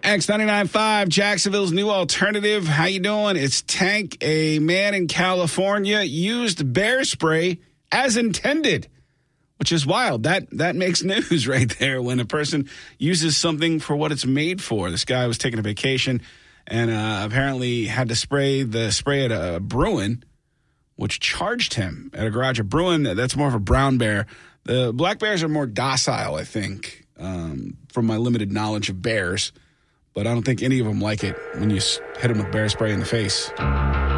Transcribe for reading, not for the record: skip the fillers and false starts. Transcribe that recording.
X99.5, Jacksonville's new alternative. How you doing? It's Tank. A man in California used bear spray as intended, which is wild. That makes news right there when a person uses something for what it's made for. This guy was taking a vacation and apparently had to spray at a Bruin, which charged him at a garage. A Bruin, that's more of a brown bear. The black bears are more docile, I think, from my limited knowledge of bears. But I don't think any of them like it when you hit them with bear spray in the face.